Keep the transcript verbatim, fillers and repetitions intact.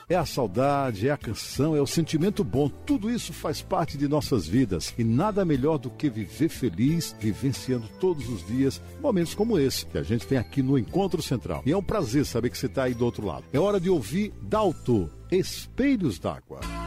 É a saudade, é a canção, é o sentimento bom. Tudo isso faz parte de nossas vidas. E nada melhor do que viver feliz, vivenciando todos os dias momentos como esse que a gente tem aqui no Encontro Central. E é um prazer saber que você está aí do outro lado. É hora de ouvir Dalto, Espelhos d'Água.